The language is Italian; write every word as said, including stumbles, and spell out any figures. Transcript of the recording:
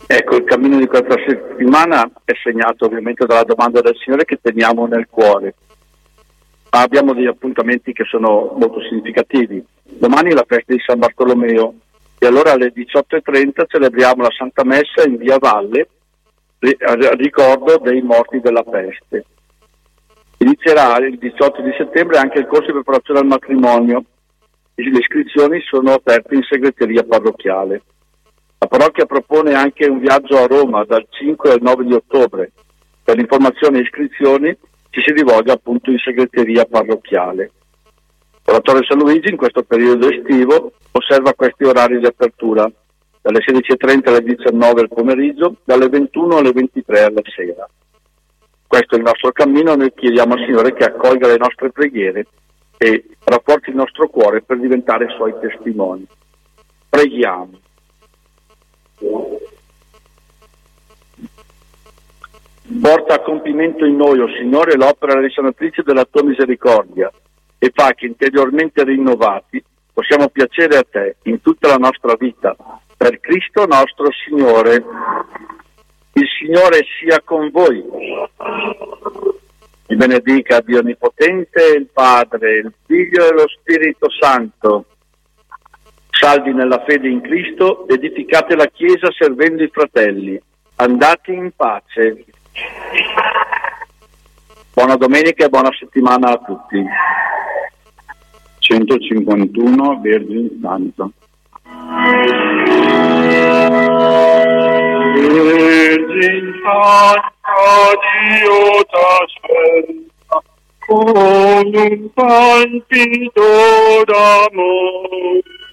Ecco, il cammino di questa settimana è segnato ovviamente dalla domanda del Signore che teniamo nel cuore. Ma abbiamo degli appuntamenti che sono molto significativi. Domani è la festa di San Bartolomeo e allora alle diciotto e trenta celebriamo la Santa Messa in via Valle a ricordo dei morti della peste. Inizierà il diciotto di settembre anche il corso di preparazione al matrimonio. Le iscrizioni sono aperte in segreteria parrocchiale. La parrocchia propone anche un viaggio a Roma dal cinque al nove di ottobre. Per informazioni e iscrizioni ci si rivolge appunto in segreteria parrocchiale. L'Oratorio San Luigi in questo periodo estivo osserva questi orari di apertura, dalle sedici e trenta alle diciannove al pomeriggio, dalle ventuno alle ventitré alla sera. Questo è il nostro cammino, noi chiediamo al Signore che accolga le nostre preghiere e rafforzi il nostro cuore per diventare Suoi testimoni. Preghiamo. Porta a compimento in noi, o oh Signore, l'opera risanatrice della Tua misericordia e fa che interiormente rinnovati possiamo piacere a Te in tutta la nostra vita, per Cristo nostro Signore. Il Signore sia con voi. Vi benedica Dio Onnipotente, il Padre, il Figlio e lo Spirito Santo. Salvi nella fede in Cristo, edificate la Chiesa servendo i fratelli. Andate in pace. Buona domenica e buona settimana a tutti. centocinquantuno Vergine Santa. Vergine Santa, Dio t'aspetta, con un palpito d'amore.